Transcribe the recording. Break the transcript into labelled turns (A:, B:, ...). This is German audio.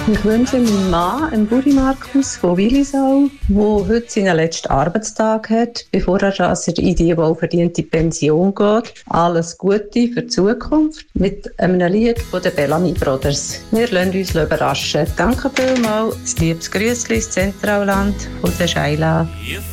A: Ich wünsche meinem Mann, einem Buri-Markus von Willisau, der heute seinen letzten Arbeitstag hat, bevor er in die wohlverdiente Pension geht, alles Gute für die Zukunft mit einem Lied von den Bellamy Brothers. Wir lassen uns überraschen. Danke vielmals. Ein liebes Grüßchen ins Zentralland von der Shaila.